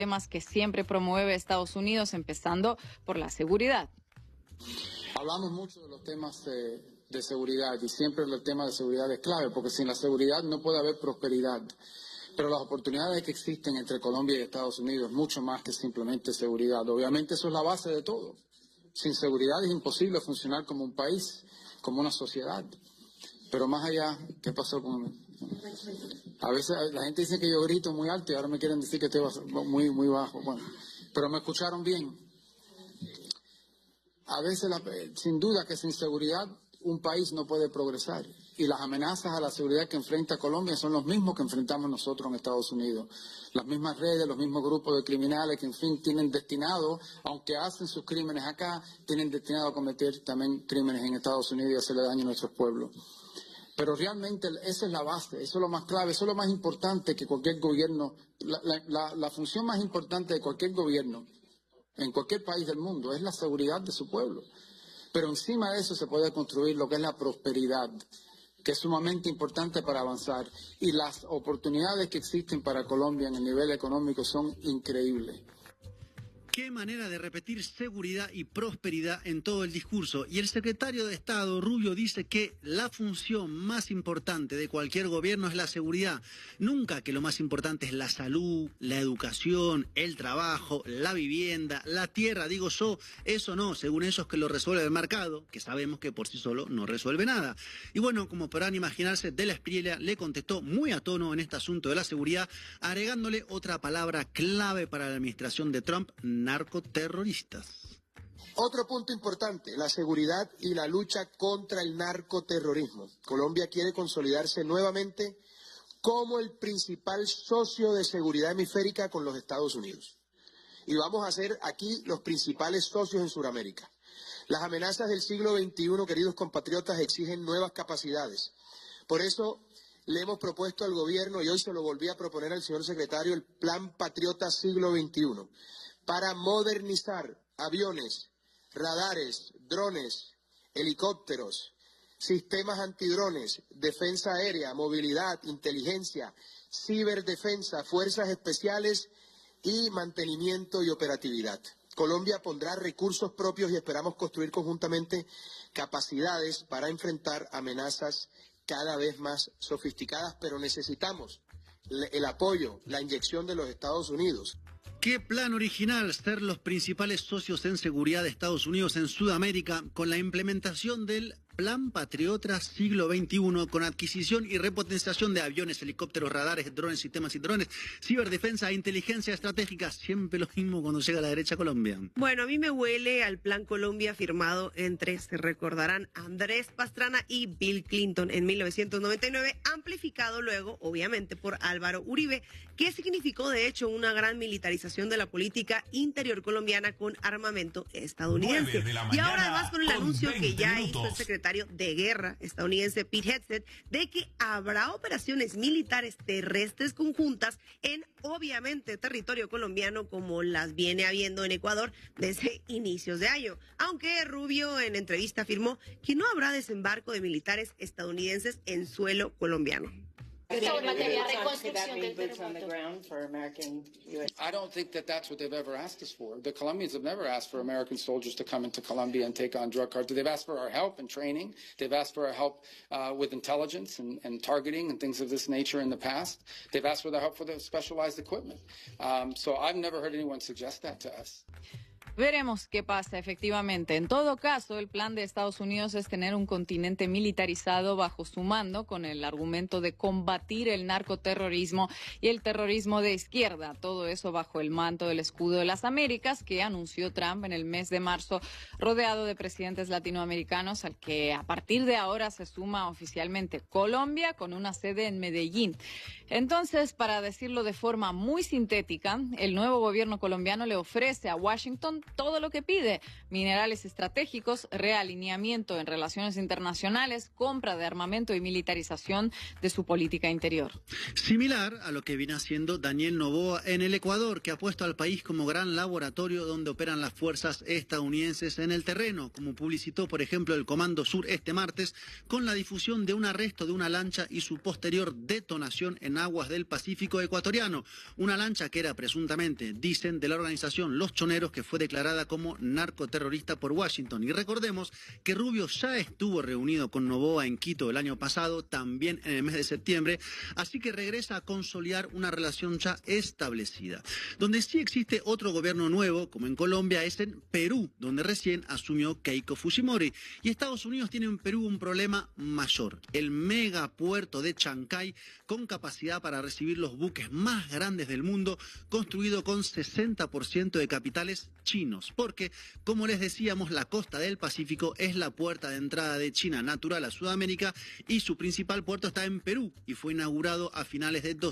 temas que siempre promueve Estados Unidos, empezando por la seguridad. Hablamos mucho de los temas de seguridad y siempre el tema de seguridad es clave, porque sin la seguridad no puede haber prosperidad. Pero las oportunidades que existen entre Colombia y Estados Unidos, mucho más que simplemente seguridad. Obviamente eso es la base de todo. Sin seguridad es imposible funcionar como un país, como una sociedad. Pero más allá, ¿qué pasó con...? A veces la gente dice que yo grito muy alto y ahora me quieren decir que estoy muy bajo. Bueno, pero me escucharon bien. A veces, sin duda que sin seguridad un país no puede progresar. Y las amenazas a la seguridad que enfrenta Colombia son los mismos que enfrentamos nosotros en Estados Unidos. Las mismas redes, los mismos grupos de criminales que, en fin, tienen destinado, aunque hacen sus crímenes acá, tienen destinado a cometer también crímenes en Estados Unidos y hacerle daño a nuestros pueblos. Pero realmente esa es la base, eso es lo más clave, eso es lo más importante que cualquier gobierno, la función más importante de cualquier gobierno en cualquier país del mundo es la seguridad de su pueblo. Pero encima de eso se puede construir lo que es la prosperidad, que es sumamente importante para avanzar. Y las oportunidades que existen para Colombia en el nivel económico son increíbles. Qué manera de repetir seguridad y prosperidad en todo el discurso. Y el secretario de Estado, Rubio, dice que la función más importante de cualquier gobierno es la seguridad. Nunca que lo más importante es la salud, la educación, el trabajo, la vivienda, la tierra. Digo yo, eso no, según ellos que lo resuelve el mercado, que sabemos que por sí solo no resuelve nada. Y bueno, como podrán imaginarse, De la Espriella le contestó muy a tono en este asunto de la seguridad, agregándole otra palabra clave para la administración de Trump: narcoterroristas. Otro punto importante, la seguridad y la lucha contra el narcoterrorismo. Colombia quiere consolidarse nuevamente como el principal socio de seguridad hemisférica con los Estados Unidos. Y vamos a ser aquí los principales socios en Sudamérica. Las amenazas del siglo XXI, queridos compatriotas, exigen nuevas capacidades. Por eso le hemos propuesto al gobierno, y hoy se lo volví a proponer al señor secretario, el Plan Patriota Siglo XXI. Para modernizar aviones, radares, drones, helicópteros, sistemas antidrones, defensa aérea, movilidad, inteligencia, ciberdefensa, fuerzas especiales y mantenimiento y operatividad. Colombia pondrá recursos propios y esperamos construir conjuntamente capacidades para enfrentar amenazas cada vez más sofisticadas, pero necesitamos el apoyo, la inyección de los Estados Unidos. ¿Qué plan original ser los principales socios en seguridad de Estados Unidos en Sudamérica con la implementación del Plan Patriota Siglo XXI, con adquisición y repotenciación de aviones, helicópteros, radares, drones, sistemas y drones, ciberdefensa e inteligencia estratégica? Siempre lo mismo cuando llega a la derecha a Colombia. Bueno, a mí me huele al Plan Colombia firmado entre, se recordarán, Andrés Pastrana y Bill Clinton en 1999, amplificado luego, obviamente, por Álvaro Uribe, que significó, de hecho, una gran militarización de la política interior colombiana con armamento estadounidense. Y ahora, además, con el anuncio que ya hizo el secretario de Guerra estadounidense Pete Hegseth de que habrá operaciones militares terrestres conjuntas en, obviamente, territorio colombiano, como las viene habiendo en Ecuador desde inicios de año. Aunque Rubio en entrevista afirmó que no habrá desembarco de militares estadounidenses en suelo colombiano. I don't think that's what they've ever asked us for. The Colombians have never asked for American soldiers to come into Colombia and take on drug cartels. They've asked for our help in training. They've asked for our help with intelligence and targeting and things of this nature in the past. They've asked for the help for the specialized equipment. So I've never heard anyone suggest that to us. Veremos qué pasa, efectivamente. En todo caso, el plan de Estados Unidos es tener un continente militarizado bajo su mando, con el argumento de combatir el narcoterrorismo y el terrorismo de izquierda. Todo eso bajo el manto del escudo de las Américas que anunció Trump en el mes de marzo, rodeado de presidentes latinoamericanos, al que a partir de ahora se suma oficialmente Colombia, con una sede en Medellín. Entonces, para decirlo de forma muy sintética, el nuevo gobierno colombiano le ofrece a Washington con todo lo que pide: minerales estratégicos, realineamiento en relaciones internacionales, compra de armamento y militarización de su política interior. Similar a lo que viene haciendo Daniel Noboa en el Ecuador, que ha puesto al país como gran laboratorio donde operan las fuerzas estadounidenses en el terreno, como publicitó, por ejemplo, el Comando Sur este martes, con la difusión de un arresto de una lancha y su posterior detonación en aguas del Pacífico ecuatoriano. Una lancha que era presuntamente, dicen, de la organización Los Choneros, que fue declarada como narcoterrorista por Washington. Y recordemos que Rubio ya estuvo reunido con Noboa en Quito el año pasado, también en el mes de septiembre, así que regresa a consolidar una relación ya establecida. Donde sí existe otro gobierno nuevo, como en Colombia, es en Perú, donde recién asumió Keiko Fujimori. Y Estados Unidos tiene en Perú un problema mayor: el megapuerto de Chancay, con capacidad para recibir los buques más grandes del mundo, construido con 60% de capitales chinos. Porque, como les decíamos, la costa del Pacífico es la puerta de entrada de China natural a Sudamérica, y su principal puerto está en Perú y fue inaugurado a finales de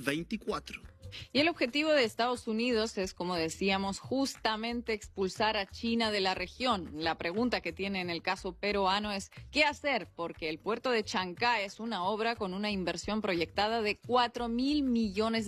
2024. Y el objetivo de Estados Unidos es, como decíamos, justamente expulsar a China de la región. La pregunta que tiene en el caso peruano es ¿qué hacer? Porque el puerto de Chancay es una obra con una inversión proyectada de $4.000 millones,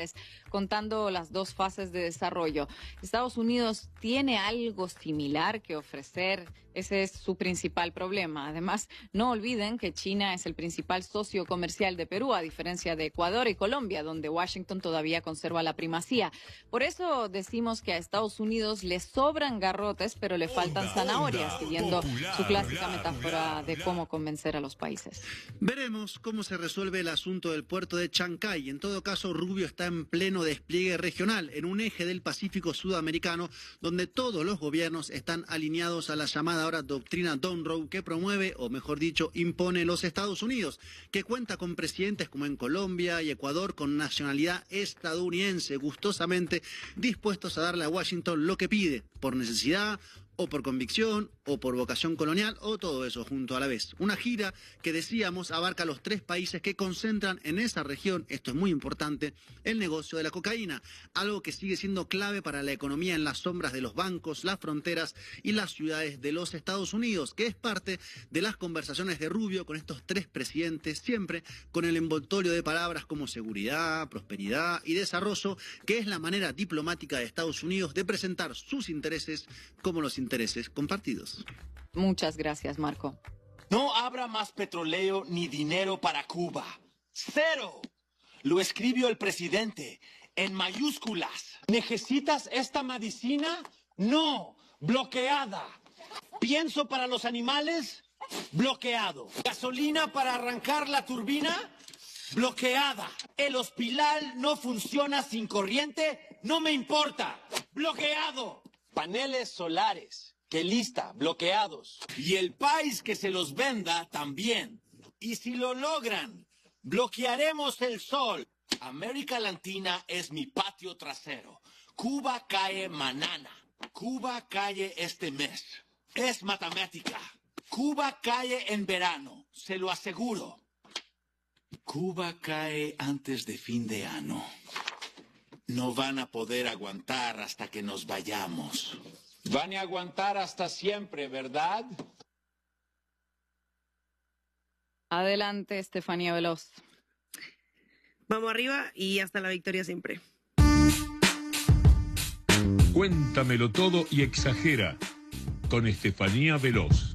contando las dos fases de desarrollo. Estados Unidos tiene algo similar que ofrecer. Ese es su principal problema. Además, no olviden que China es el principal socio comercial de Perú, a diferencia de Ecuador y Colombia, donde Washington todavía conserva la primacía. Por eso decimos que a Estados Unidos le sobran garrotes, pero le faltan zanahorias, siguiendo su clásica metáfora de cómo convencer a los países. Veremos cómo se resuelve el asunto del puerto de Chancay. En todo caso, Rubio está en pleno despliegue regional, en un eje del Pacífico sudamericano, donde todos los gobiernos están alineados a la llamada ahora doctrina Monroe, que promueve, o mejor dicho, impone los Estados Unidos, que cuenta con presidentes como en Colombia y Ecuador con nacionalidad estadounidense, gustosamente dispuestos a darle a Washington lo que pide, por necesidad, o por convicción, o por vocación colonial, o todo eso junto a la vez. Una gira que, decíamos, abarca los 3 países que concentran en esa región, esto es muy importante, el negocio de la cocaína, algo que sigue siendo clave para la economía en las sombras de los bancos, las fronteras y las ciudades de los Estados Unidos, que es parte de las conversaciones de Rubio con estos 3 presidentes, siempre con el envoltorio de palabras como seguridad, prosperidad y desarrollo, que es la manera diplomática de Estados Unidos de presentar sus intereses como los intereses compartidos. Muchas gracias, Marco. No habrá más petróleo ni dinero para Cuba. ¡Cero! Lo escribió el presidente en mayúsculas. ¿Necesitas esta medicina? No, bloqueada. ¿Pienso para los animales? Bloqueado. ¿Gasolina para arrancar la turbina? Bloqueada. ¿El hospital no funciona sin corriente? No me importa. Bloqueado. Paneles solares, que lista, bloqueados. Y el país que se los venda también. Y si lo logran, bloquearemos el sol. América Latina es mi patio trasero. Cuba cae mañana. Cuba cae este mes. Es matemática. Cuba cae en verano, se lo aseguro. Cuba cae antes de fin de año. No van a poder aguantar hasta que nos vayamos. Van a aguantar hasta siempre, ¿verdad? Adelante, Estefanía Veloz. Vamos arriba y hasta la victoria siempre. Cuéntamelo todo y exagera, con Estefanía Veloz.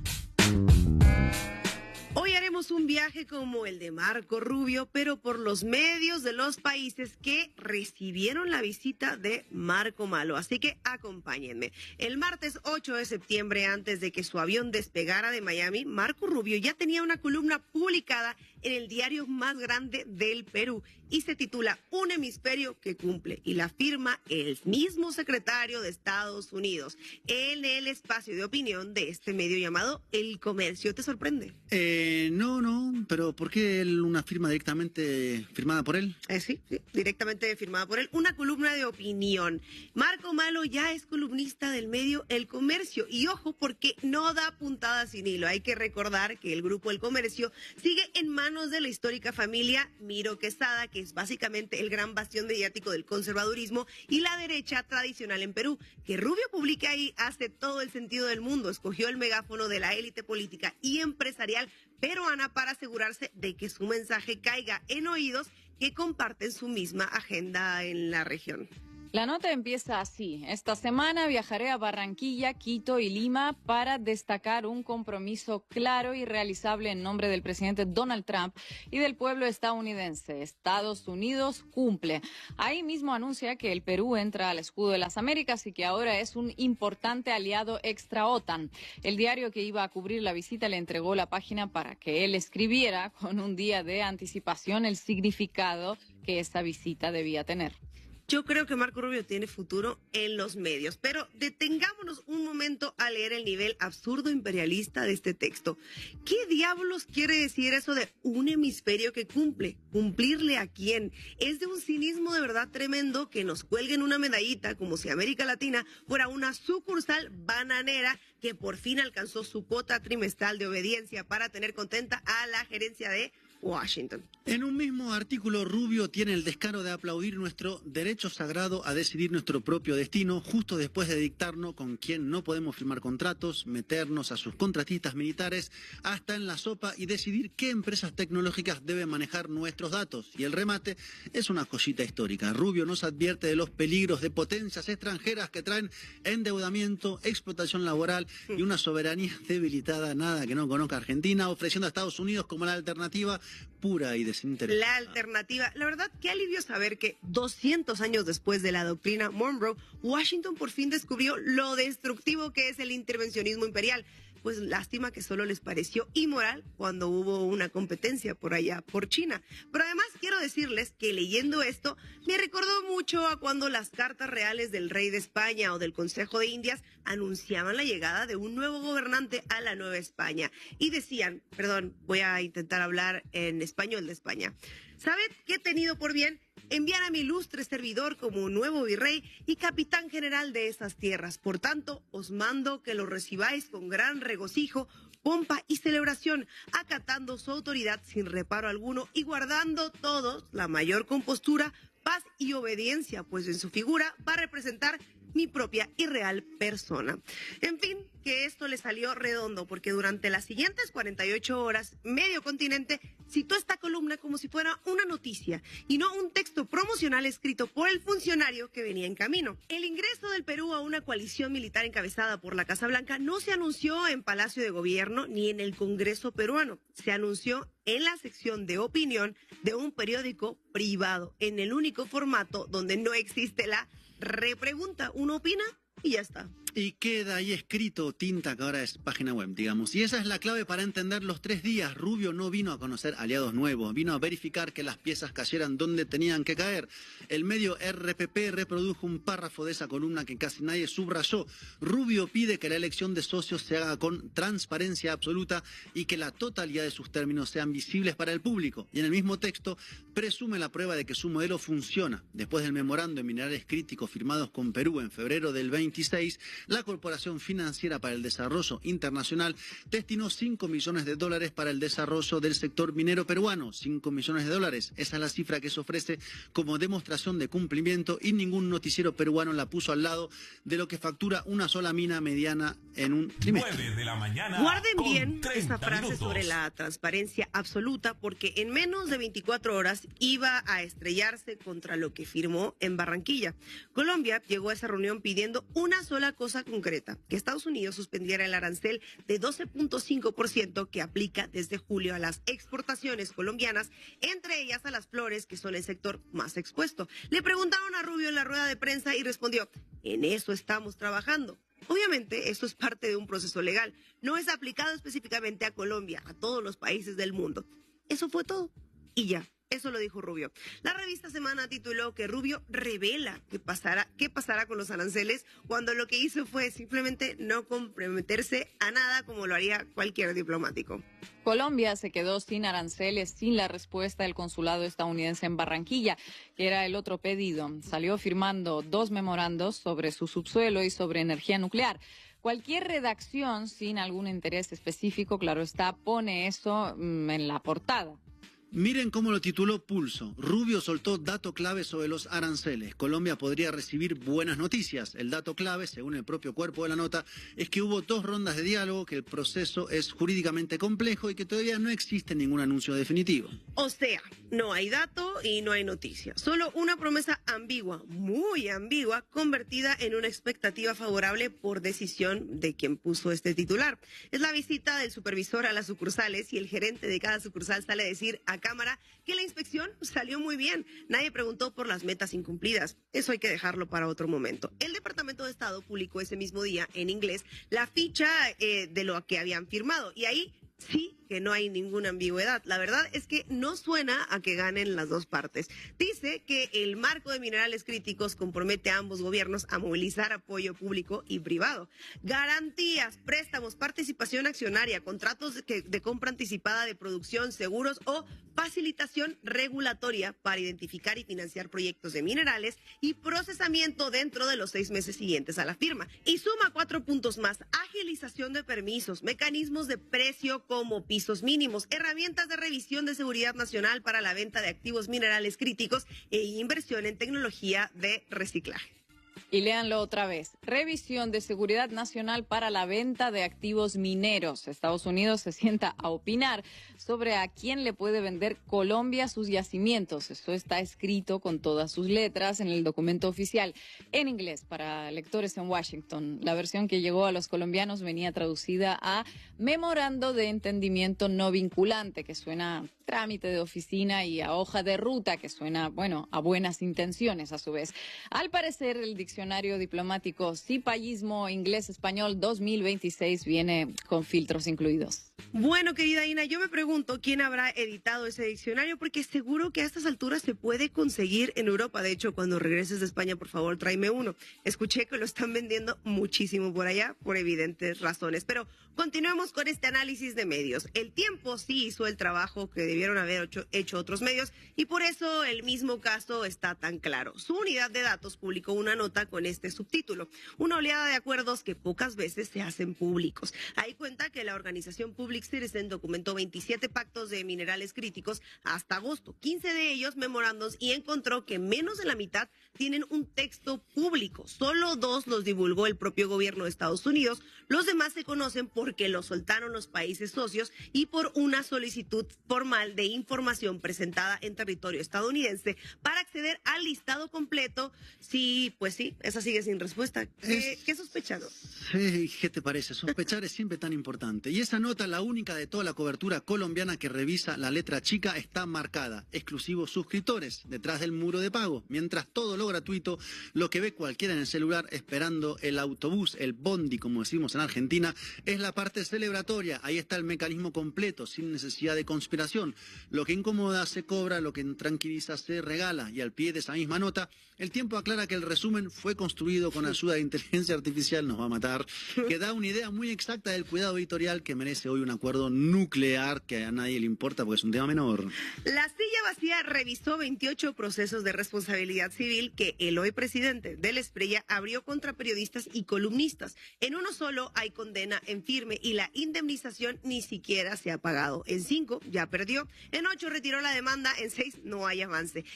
Hoy haremos un viaje como el de Marco Rubio, pero por los medios de los países que recibieron la visita de Marco Malo. Así que acompáñenme. El martes 8 de septiembre, antes de que su avión despegara de Miami, Marco Rubio ya tenía una columna publicada en el diario más grande del Perú y se titula Un hemisferio que cumple, y la firma el mismo secretario de Estados Unidos en el espacio de opinión de este medio llamado El Comercio. ¿Te sorprende? No, pero ¿por qué una firma directamente firmada por él? Sí, directamente firmada por él. Una columna de opinión. Marco Malo ya es columnista del medio El Comercio. Y ojo, porque no da puntada sin hilo. Hay que recordar que el grupo El Comercio sigue en manos manos de la histórica familia Miro Quesada, que es básicamente el gran bastión mediático del conservadurismo y la derecha tradicional en Perú. Que Rubio publique ahí hace todo el sentido del mundo. Escogió el megáfono de la élite política y empresarial peruana para asegurarse de que su mensaje caiga en oídos que comparten su misma agenda en la región. La nota empieza así. Esta semana viajaré a Barranquilla, Quito y Lima para destacar un compromiso claro y realizable en nombre del presidente Donald Trump y del pueblo estadounidense. Estados Unidos cumple. Ahí mismo anuncia que el Perú entra al escudo de las Américas y que ahora es un importante aliado extra OTAN. El diario que iba a cubrir la visita le entregó la página para que él escribiera con un día de anticipación el significado que esa visita debía tener. Yo creo que Marco Rubio tiene futuro en los medios, pero detengámonos un momento a leer el nivel absurdo imperialista de este texto. ¿Qué diablos quiere decir eso de un hemisferio que cumple? ¿Cumplirle a quién? Es de un cinismo de verdad tremendo que nos cuelguen una medallita como si América Latina fuera una sucursal bananera que por fin alcanzó su cuota trimestral de obediencia para tener contenta a la gerencia de Washington. En un mismo artículo, Rubio tiene el descaro de aplaudir nuestro derecho sagrado a decidir nuestro propio destino, justo después de dictarnos con quién no podemos firmar contratos, meternos a sus contratistas militares hasta en la sopa y decidir qué empresas tecnológicas deben manejar nuestros datos. Y el remate es una joyita histórica. Rubio nos advierte de los peligros de potencias extranjeras que traen endeudamiento, explotación laboral y una soberanía debilitada, nada que no conozca Argentina, ofreciendo a Estados Unidos como la alternativa pura y desinteresada. La alternativa, la verdad, qué alivio saber que 200 años después de la doctrina Monroe, Washington por fin descubrió lo destructivo que es el intervencionismo imperial. Pues lástima que solo les pareció inmoral cuando hubo una competencia por allá, por China. Pero además quiero decirles que leyendo esto me recordó mucho a cuando las cartas reales del rey de España o del Consejo de Indias anunciaban la llegada de un nuevo gobernante a la Nueva España. Y decían, perdón, voy a intentar hablar en español de España. ¿Sabed qué he tenido por bien? Enviar a mi ilustre servidor como nuevo virrey y capitán general de esas tierras. Por tanto, os mando que lo recibáis con gran regocijo, pompa y celebración, acatando su autoridad sin reparo alguno y guardando todos la mayor compostura, paz y obediencia, pues en su figura va a representar mi propia y real persona. En fin, que esto le salió redondo, porque durante las siguientes 48 horas, medio continente citó esta columna como si fuera una noticia y no un texto promocional escrito por el funcionario que venía en camino. El ingreso del Perú a una coalición militar encabezada por la Casa Blanca no se anunció en Palacio de Gobierno ni en el Congreso peruano. Se anunció en la sección de opinión de un periódico privado, en el único formato donde no existe la repregunta. Uno opina y ya está. Y queda ahí escrito tinta, que ahora es página web, digamos. Y esa es la clave para entender los 3 días. Rubio no vino a conocer aliados nuevos, vino a verificar que las piezas cayeran donde tenían que caer. El medio RPP reprodujo un párrafo de esa columna que casi nadie subrayó. Rubio pide que la elección de socios se haga con transparencia absoluta y que la totalidad de sus términos sean visibles para el público. Y en el mismo texto presume la prueba de que su modelo funciona. Después del memorando de minerales críticos firmados con Perú en febrero del 26, la Corporación Financiera para el Desarrollo Internacional destinó $5 millones para el desarrollo del sector minero peruano. $5 millones. Esa es la cifra que se ofrece como demostración de cumplimiento y ningún noticiero peruano la puso al lado de lo que factura una sola mina mediana en un trimestre. 9 de la mañana. Guarden bien 30 esta frase minutos. sobre la transparencia absoluta, porque en menos de 24 horas iba a estrellarse contra lo que firmó en Barranquilla. Colombia llegó a esa reunión pidiendo una sola cosa concreta: que Estados Unidos suspendiera el arancel de 12.5% que aplica desde julio a las exportaciones colombianas, entre ellas a las flores, que son el sector más expuesto. Le preguntaron a Rubio en la rueda de prensa y respondió: en eso estamos trabajando. Obviamente, esto es parte de un proceso legal. No es aplicado específicamente a Colombia, a todos los países del mundo. Eso fue todo. Y ya. Eso lo dijo Rubio. La revista Semana tituló que Rubio revela qué pasará con los aranceles, cuando lo que hizo fue simplemente no comprometerse a nada como lo haría cualquier diplomático. Colombia se quedó sin aranceles, sin la respuesta del consulado estadounidense en Barranquilla, que era el otro pedido. Salió firmando 2 memorandos sobre su subsuelo y sobre energía nuclear. Cualquier redacción sin algún interés específico, claro está, pone eso en la portada. Miren cómo lo tituló Pulso. Rubio soltó dato clave sobre los aranceles. Colombia podría recibir buenas noticias. El dato clave, según el propio cuerpo de la nota, es que hubo 2 rondas de diálogo, que el proceso es jurídicamente complejo y que todavía no existe ningún anuncio definitivo. O sea, no hay dato y no hay noticia. Solo una promesa ambigua, muy ambigua, convertida en una expectativa favorable por decisión de quien puso este titular. Es la visita del supervisor a las sucursales y el gerente de cada sucursal sale a decir a cámara que la inspección salió muy bien. Nadie preguntó por las metas incumplidas. Eso hay que dejarlo para otro momento. El Departamento de Estado publicó ese mismo día en inglés la ficha de lo que habían firmado y ahí sí que no hay ninguna ambigüedad. La verdad es que no suena a que ganen las dos partes. Dice que el marco de minerales críticos compromete a ambos gobiernos a movilizar apoyo público y privado. Garantías, préstamos, participación accionaria, contratos de compra anticipada de producción, seguros o facilitación regulatoria para identificar y financiar proyectos de minerales y procesamiento dentro de los 6 meses siguientes a la firma. Y suma 4 puntos más: agilización de permisos, mecanismos de precio como pisos mínimos, herramientas de revisión de seguridad nacional para la venta de activos minerales críticos e inversión en tecnología de reciclaje. Y léanlo otra vez. Revisión de seguridad nacional para la venta de activos mineros. Estados Unidos se sienta a opinar sobre a quién le puede vender Colombia sus yacimientos. Esto está escrito con todas sus letras en el documento oficial en inglés para lectores en Washington. La versión que llegó a los colombianos venía traducida a memorando de entendimiento no vinculante, que suena a trámite de oficina, y a hoja de ruta, que suena, bueno, a buenas intenciones a su vez. Al parecer, el diccionario diplomático Cipallismo Inglés-Español 2026 viene con filtros incluidos. Bueno, querida Ina, yo me pregunto quién habrá editado ese diccionario, porque seguro que a estas alturas se puede conseguir en Europa. De hecho, cuando regreses de España, por favor, tráeme uno. Escuché que lo están vendiendo muchísimo por allá, por evidentes razones. Pero continuemos con este análisis de medios. El Tiempo sí hizo el trabajo que debieron haber hecho otros medios, y por eso el mismo caso está tan claro. Su unidad de datos publicó una nota con este subtítulo: una oleada de acuerdos que pocas veces se hacen públicos. Ahí cuenta que la organización Public Citizen documentó 27 pactos de minerales críticos hasta agosto, 15 de ellos memorandos, y encontró que menos de la mitad tienen un texto público. Solo 2 los divulgó el propio gobierno de Estados Unidos. Los demás se conocen porque los soltaron los países socios y por una solicitud formal de información presentada en territorio estadounidense para acceder al listado completo. Sí, pues sí, esa sigue sin respuesta. ¿Qué sospechado? Sí, ¿qué te parece? Sospechar es siempre tan importante. Y esa nota, la única de toda la cobertura colombiana que revisa la letra chica, está marcada: exclusivos suscriptores, detrás del muro de pago. Mientras todo lo gratuito, lo que ve cualquiera en el celular esperando el autobús, el bondi, como decimos en Argentina, es la parte celebratoria. Ahí está el mecanismo completo, sin necesidad de conspiración. Lo que incomoda se cobra, lo que tranquiliza se regala. Y al pie de esa misma nota, El Tiempo aclara que el resumen fue construido con ayuda de inteligencia artificial, nos va a matar, que da una idea muy exacta del cuidado editorial que merece hoy un acuerdo nuclear que a nadie le importa porque es un tema menor. La silla vacía revisó 28 procesos de responsabilidad civil que el hoy presidente del Espriella abrió contra periodistas y columnistas. En uno solo hay condena en firme y la indemnización ni siquiera se ha pagado. En 5 ya perdió, en 8 retiró la demanda, en 6 no hay avance.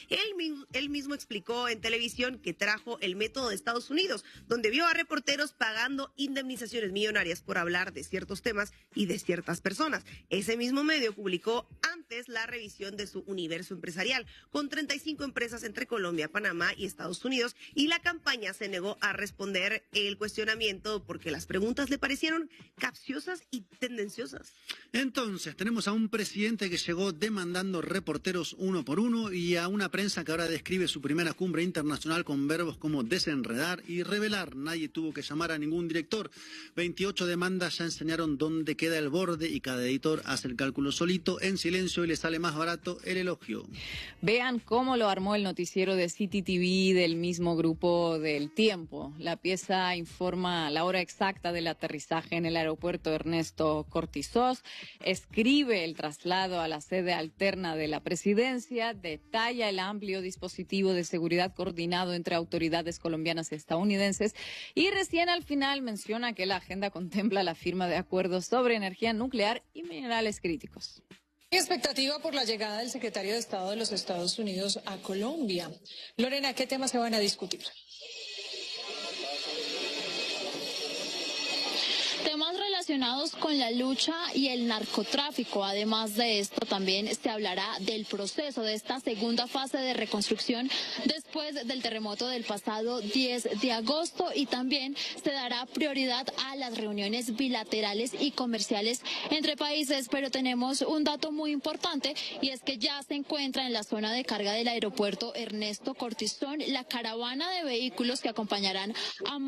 Él mismo explicó en televisión que trajo el método de Estados Unidos, donde vio a reporteros pagando indemnizaciones millonarias por hablar de ciertos temas y de ciertas personas. Ese mismo medio publicó antes la revisión de su universo empresarial, con 35 empresas entre Colombia, Panamá y Estados Unidos, y la campaña se negó a responder el cuestionamiento porque las preguntas le parecieron capciosas y tendenciosas. Entonces, tenemos a un presidente que llegó demandando reporteros uno por uno y a una prensa que ahora describe su primera cumbre internacional con verbos como desenredar y revelar. Nadie tuvo que llamar a ningún director. 28 demandas ya enseñaron dónde queda el borde y cada editor hace el cálculo solito, en silencio, y le sale más barato el elogio. Vean cómo lo armó el noticiero de City TV del mismo grupo del Tiempo. La pieza informa la hora exacta del aterrizaje en el aeropuerto Ernesto Cortizós, escribe el traslado a la sede alterna de la presidencia, detalla el amplio dispositivo de seguridad coordinado entre autoridades colombianas y estadounidenses, y recién al final menciona que la agenda contempla la firma de acuerdos sobre energía nuclear y minerales críticos. Expectativa por la llegada del secretario de Estado de los Estados Unidos a Colombia. Lorena, ¿qué temas se van a discutir? Temas relacionados con la lucha y el narcotráfico. Además de esto, también se hablará del proceso de esta segunda fase de reconstrucción después del terremoto del pasado 10 de agosto y también se dará prioridad a las reuniones bilaterales y comerciales entre países. Pero tenemos un dato muy importante y es que ya se encuentra en la zona de carga del aeropuerto Ernesto Cortizón la caravana de vehículos que acompañarán a